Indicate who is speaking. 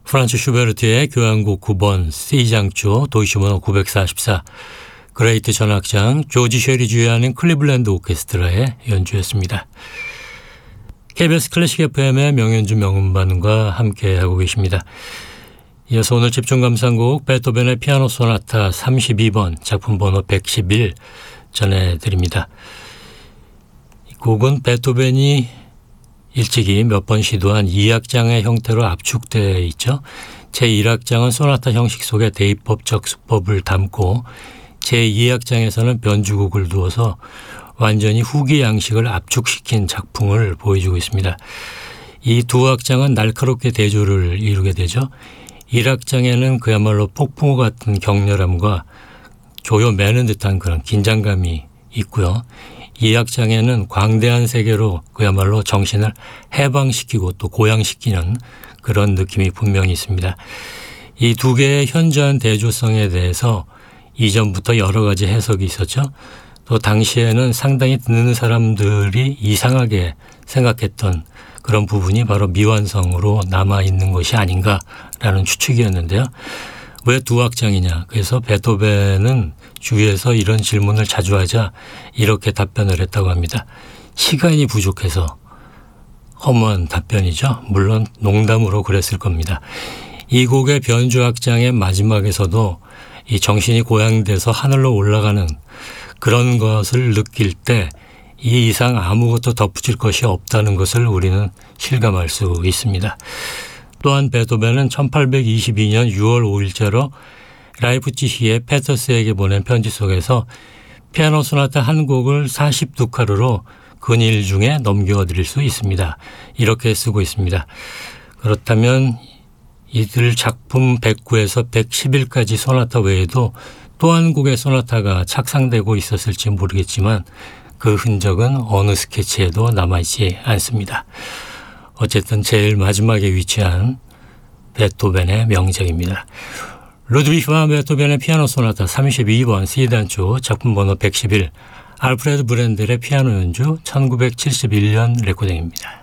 Speaker 1: 프란츠 슈베르트의 교향곡 9번 C장조 도이치번호 944 그레이트 전악장 조지 쉐리 주연인 클리블랜드 오케스트라의 연주였습니다. KBS 클래식 FM의 명연주 명음반과 함께하고 계십니다. 이어서 오늘 집중 감상곡 베토벤의 피아노 소나타 32번 작품 번호 111 전해드립니다. 이 곡은 베토벤이 일찍이 몇 번 시도한 2악장의 형태로 압축되어 있죠. 제1악장은 소나타 형식 속에 대입법적 수법을 담고 제2악장에서는 변주곡을 두어서 완전히 후기 양식을 압축시킨 작품을 보여주고 있습니다. 이 두 악장은 날카롭게 대조를 이루게 되죠. 1악장에는 그야말로 폭풍우 같은 격렬함과 조여매는 듯한 그런 긴장감이 있고요. 2악장에는 광대한 세계로 그야말로 정신을 해방시키고 또 고양시키는 그런 느낌이 분명히 있습니다. 이 두 개의 현저한 대조성에 대해서 이전부터 여러 가지 해석이 있었죠. 또 당시에는 상당히 듣는 사람들이 이상하게 생각했던 그런 부분이 바로 미완성으로 남아있는 것이 아닌가라는 추측이었는데요. 왜 두 악장이냐? 그래서 베토벤은 주위에서 이런 질문을 자주 하자 이렇게 답변을 했다고 합니다. 시간이 부족해서. 허무한 답변이죠. 물론 농담으로 그랬을 겁니다. 이 곡의 변주 악장의 마지막에서도 이 정신이 고양돼서 하늘로 올라가는 그런 것을 느낄 때 이 이상 아무것도 덧붙일 것이 없다는 것을 우리는 실감할 수 있습니다. 또한 베토벤은 1822년 6월 5일자로 라이프치히의 페터스에게 보낸 편지 속에서 피아노 소나타 한 곡을 42카르로 근일 중에 넘겨드릴 수 있습니다. 이렇게 쓰고 있습니다. 그렇다면 이들 작품 109에서 111까지 소나타 외에도 또 한 곡의 소나타가 착상되고 있었을지 모르겠지만 그 흔적은 어느 스케치에도 남아있지 않습니다. 어쨌든 제일 마지막에 위치한 베토벤의 명작입니다. 루드비히 van 베토벤의 피아노 소나타 32번 C단조 작품 번호 111 알프레드 브렌델의 피아노 연주 1971년 레코딩입니다.